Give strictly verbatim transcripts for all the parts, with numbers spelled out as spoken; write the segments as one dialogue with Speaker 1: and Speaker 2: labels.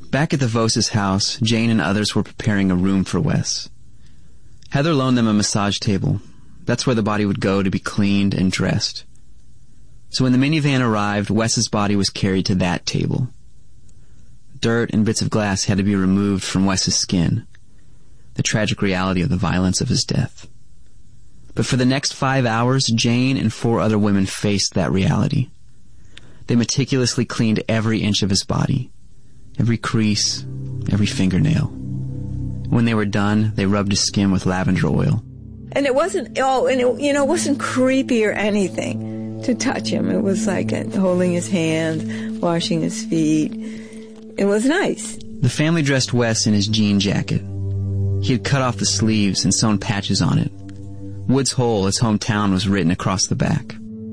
Speaker 1: Back at the Voses' house, Jane and others were preparing a room for Wes. Heather loaned them a massage table. That's where the body would go to be cleaned and dressed. So when the minivan arrived, Wes's body was carried to that table. Dirt and bits of glass had to be removed from Wes's skin, the tragic reality of the violence of his death. But for the next five hours, Jane and four other women faced that reality. They meticulously cleaned every inch of his body, every crease, every fingernail. When they were done, they rubbed his skin with lavender oil.
Speaker 2: And it wasn't, oh, and it, you know, it wasn't creepy or anything to touch him. It was like a, holding his hand, washing his feet. It was nice.
Speaker 1: The family dressed Wes in his jean jacket. He had cut off the sleeves and sewn patches on it. Woods Hole, his hometown, was written across the back.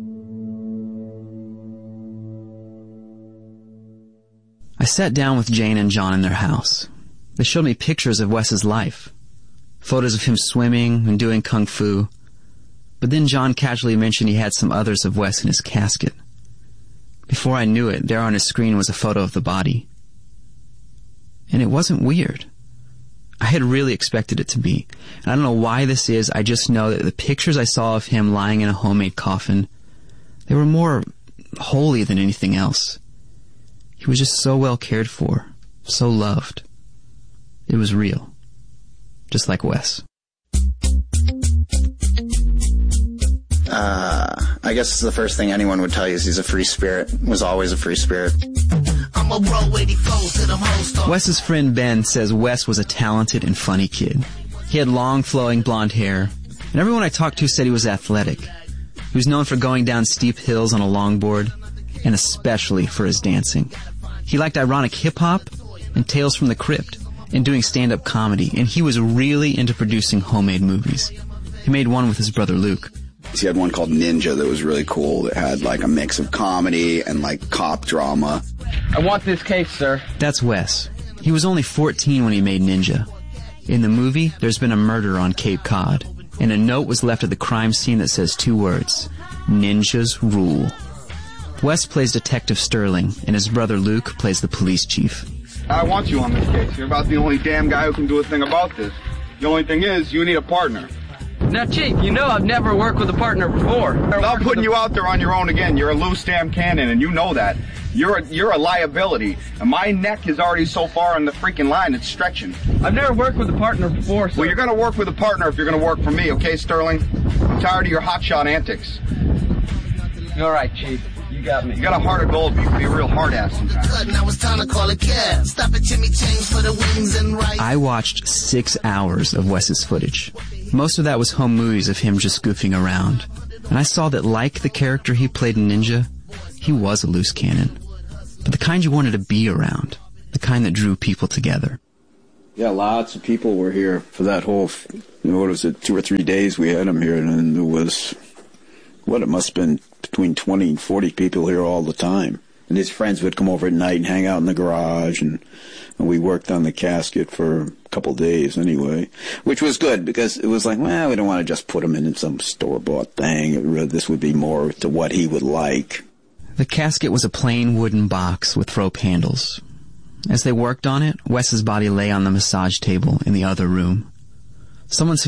Speaker 1: I sat down with Jane and John in their house. They showed me pictures of Wes's life, photos of him swimming and doing kung fu. But then John casually mentioned he had some others of Wes in his casket. Before I knew it, there on his screen was a photo of the body. And it wasn't weird. I had really expected it to be. And I don't know why this is, I just know that the pictures I saw of him lying in a homemade coffin, they were more holy than anything else. He was just so well cared for, so loved. It was real. Just like Wes.
Speaker 3: Uh, I guess the first thing anyone would tell you is he's a free spirit. Was always a free spirit. I'm a bro eighty-four to them hoes.
Speaker 1: Wes's friend Ben says Wes was a talented and funny kid. He had long, flowing blonde hair, and everyone I talked to said he was athletic. He was known for going down steep hills on a longboard, and especially for his dancing. He liked ironic hip-hop and Tales from the Crypt and doing stand-up comedy, and he was really into producing homemade movies. He made one with his brother Luke.
Speaker 4: He had one called Ninja that was really cool that had like a mix of comedy and like cop drama.
Speaker 5: I want this case, sir.
Speaker 1: That's Wes. He was only fourteen when he made Ninja. In the movie, there's been a murder on Cape Cod, and a note was left at the crime scene that says two words: Ninjas rule. Wes plays Detective Sterling, and his brother Luke plays the police chief.
Speaker 6: I want you on this case. You're about the only damn guy who can do a thing about this. The only thing is, you need a partner.
Speaker 5: Now, Chief, you know I've never worked with a partner before.
Speaker 6: Without putting you out there on your own again, you're a loose damn cannon, and you know that. You're a, you're a liability, and my neck is already so far on the freaking line, it's stretching.
Speaker 5: I've never worked with a partner before, sir.
Speaker 6: Well, you're going to work with a partner if you're going to work for me, okay, Sterling? I'm tired of your hotshot antics.
Speaker 5: All right, Chief. You got me.
Speaker 6: You got a heart of gold, but you can be a real hard ass sometimes.
Speaker 7: Now it's time to call a cab. Stop at Jimmy Chains for the wings and rice.
Speaker 1: I watched six hours of Wes's footage. Most of that was home movies of him just goofing around. And I saw that, like the character he played in Ninja, he was a loose cannon. But the kind you wanted to be around. The kind that drew people together.
Speaker 4: Yeah, lots of people were here for that whole, you know, what was it, two or three days we had him here, and there was, what, it must have been between twenty and forty people here all the time. And his friends would come over at night and hang out in the garage, and, and we worked on the casket for a couple days anyway, which was good because it was like, well, we don't want to just put him in some store-bought thing. It, this would be more to what he would like.
Speaker 1: The casket was a plain wooden box with rope handles. As they worked on it, Wes's body lay on the massage table in the other room. Someone